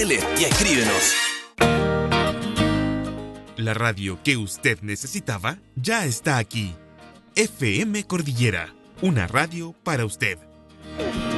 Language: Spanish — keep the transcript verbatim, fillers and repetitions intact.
Y escríbenos. La radio que usted necesitaba ya está aquí. F M Cordillera, una radio para usted.